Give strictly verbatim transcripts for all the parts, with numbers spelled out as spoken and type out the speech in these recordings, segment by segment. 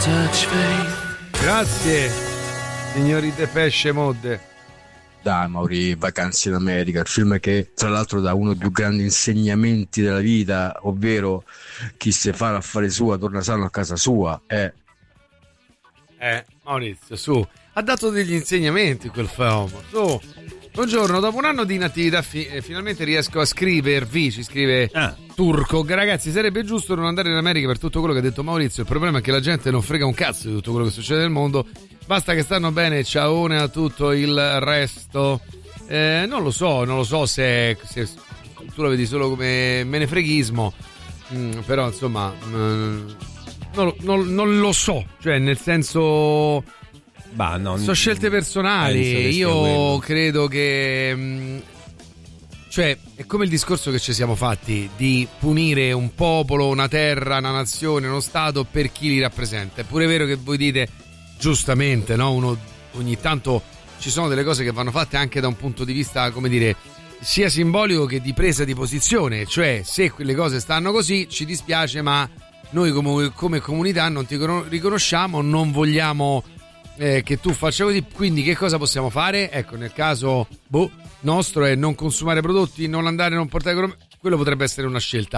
Grazie, signori Depeche Mode. Dai Mauri, Vacanze in America, il film che tra l'altro dà uno dei più grandi insegnamenti della vita, ovvero chi se fa l'affare sua torna sano a casa sua. Eh, eh Maurizio, su, ha dato degli insegnamenti quel film, su. Buongiorno, dopo un anno di inattività fi- finalmente riesco a scrivervi, ci scrive ah. Turco. Ragazzi, sarebbe giusto non andare in America per tutto quello che ha detto Maurizio. Il problema è che la gente non frega un cazzo di tutto quello che succede nel mondo. Basta che stanno bene, ciaone a tutto il resto. Eh, non lo so, non lo so se, se tu lo vedi solo come menefreghismo, mm, però insomma mm, non, non, non lo so, cioè nel senso... Bah, no, sono scelte personali. Io quello. credo che mh, cioè è come il discorso che ci siamo fatti di punire un popolo, una terra, una nazione, uno stato per chi li rappresenta. È pure vero che voi dite giustamente, no? Uno ogni tanto ci sono delle cose che vanno fatte anche da un punto di vista, come dire, sia simbolico che di presa di posizione, cioè se quelle cose stanno così ci dispiace, ma noi come, come comunità non ti riconosciamo, non vogliamo Eh, che tu faccia così, quindi che cosa possiamo fare? Ecco, nel caso boh, nostro è non consumare prodotti, non andare, non portare, quello potrebbe essere una scelta.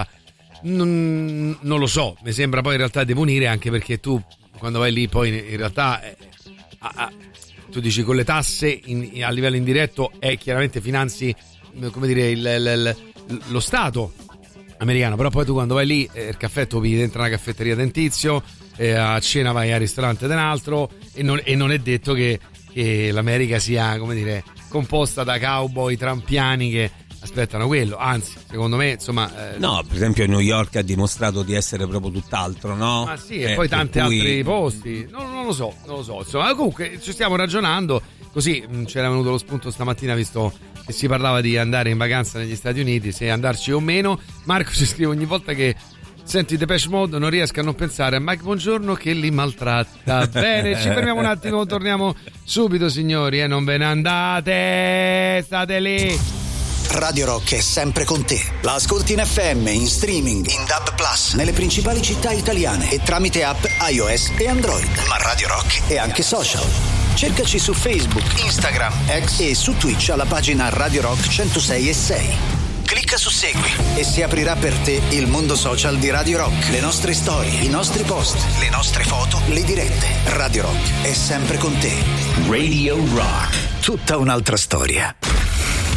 Non, non lo so, mi sembra poi in realtà deponire, anche perché tu quando vai lì poi in realtà eh, ah, ah, tu dici con le tasse in, a livello indiretto è chiaramente finanzi, come dire, il, il, il, lo Stato americano, però poi tu quando vai lì eh, il caffè tu pigli dentro una caffetteria dentizio, eh, a cena vai al ristorante di un altro e non, e non è detto che, che l'America sia, come dire, composta da cowboy trampiani che aspettano quello, anzi secondo me insomma eh, no, per esempio New York ha dimostrato di essere proprio tutt'altro, no? Ma sì, e eh, poi tanti cui... altri posti, no, non lo so, non lo so, insomma comunque ci stiamo ragionando così. Mh, c'era venuto lo spunto stamattina visto che si parlava di andare in vacanza negli Stati Uniti, se andarci o meno. Marco ci scrive: ogni volta che senti Depeche Mode non riesco a non pensare a Mike Buongiorno che li maltratta. Bene, ci fermiamo un attimo, torniamo subito signori, e eh, non ve ne andate, state lì. Radio Rock è sempre con te. La ascolti in F M, in streaming, in D A B plus, nelle principali città italiane e tramite app iOS e Android. Ma Radio Rock è anche social. Cercaci su Facebook, Instagram, X e su Twitch alla pagina Radio Rock centosei e sei. Clicca su Segui e si aprirà per te il mondo social di Radio Rock. Le nostre storie, i nostri post, le nostre foto, le dirette. Radio Rock è sempre con te. Radio Rock. Tutta un'altra storia.